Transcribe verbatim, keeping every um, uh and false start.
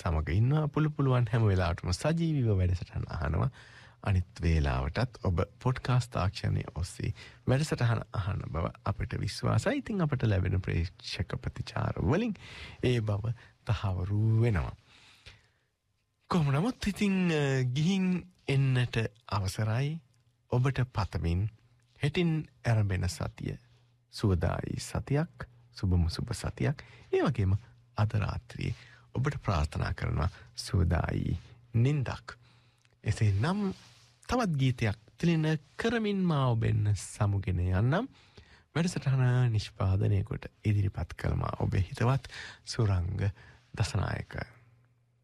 සමග ඉන්නවා. පුළු පුළුවන් හැම වෙලාවටම සජීවීව වැඩසටහන අහනවා. අනිත් වේලාවටත් ඔබ පොඩ්කාස්ට් තාක්ෂණය ඔස්සේ වැඩසටහන අහන බව අපිට විශ්වාසයි. ඉතින් අපට ලැබෙන ප්‍රේක්ෂක ප්‍රතිචාර වලින් ඒ බව තහවුරු වෙනවා. කොහොම නමුත් ඉතින් ගිහින් එන්නට අවසරයි. ඔබට පතමින් හෙටින් ඇරඹෙන සතිය සුවදායි සතියක්, සුබම සුබ සතියක්. ඒ වගේම අද රාත්‍රියේ ඔබට ප්‍රාර්ථනා කරනවා සුවදායි නින්දක්. එසේ නම් තවත් ගීතයක් තිලින කරමින් මා ඔබෙන් සමුගෙන යන්නම්. වැඩසටහන නිෂ්පාදනය කොට ඉදිරිපත් කළමා ඔබේ හිතවත් සුරංග දසනායක.